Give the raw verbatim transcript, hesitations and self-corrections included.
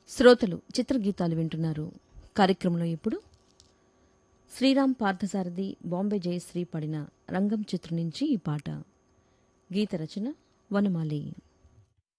శ్రోతలు చిత్రగీతాలు వింటున్నారు. కార్యక్రమంలో ఇప్పుడు శ్రీరామ్ పార్థసారథి, బాంబే జయశ్రీ పాడిన రంగం చిత్రం నుంచి ఈ పాట. గీత రచన వనమాలి.